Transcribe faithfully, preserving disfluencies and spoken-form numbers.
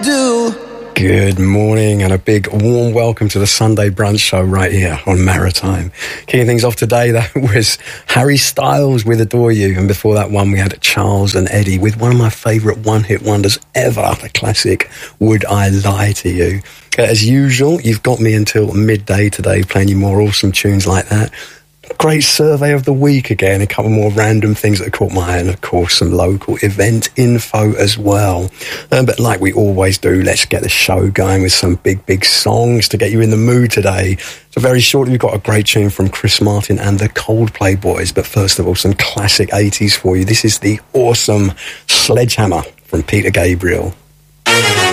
do. Good morning and a big warm welcome to the Sunday Brunch Show right here on Maritime. Kicking things off today, that was Harry Styles with Adore You, and before that one we had Charles and Eddie with one of my favourite one-hit wonders ever, the classic Would I Lie to You. As usual, you've got me until midday today playing you more awesome tunes like that. Great survey of the week again, a couple more random things that caught my eye, and of course some local event info as well. Um, but like we always do, let's get the show going with some big, big songs to get you in the mood today. So very shortly we've got a great tune from Chris Martin and the Coldplay Boys, but first of all some classic eighties for you. This is the awesome Sledgehammer from Peter Gabriel.